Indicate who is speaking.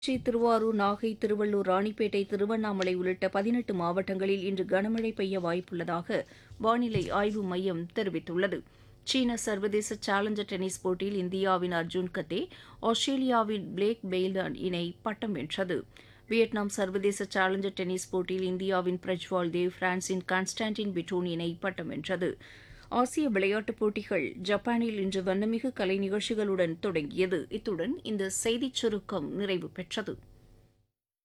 Speaker 1: திருவாரூர், நாகை, திருவள்ளூர், ராணிப்பேட்டை, திருவண்ணாமலை உள்ளிட்ட 18 மாவட்டங்களில் இன்று கனமழை பெய்ய வாய்ப்புள்ளதாக வானிலை ஆய்வு மையம் தெரிவித்துள்ளது. சீன சர்வதேச சேலஞ்சர் டென்னிஸ் போட்டியில் இந்தியாவின் அர்ஜுன் கத்தே, ஆஸ்திரேலியாவின் பிளேக் பெய்ல்டன் இணை பட்டம் வென்றது. வியட்நாம் சர்வதேச சேலஞ்சர் டென்னிஸ் போட்டியில் இந்தியாவின் பிரஜ்வால் தேவ், பிரான்சின் கான்ஸ்டான்டின் பிட்டோன் இணை பட்டம் வென்றது. ஆசிய விளையாட்டுப் போட்டிகள் ஜப்பானில் இன்று வண்ணமிகு கலை நிகழ்ச்சிகளுடன் தொடங்கியது. இத்துடன் இந்த செய்திச் சுருக்கம் நிறைவு பெற்றது.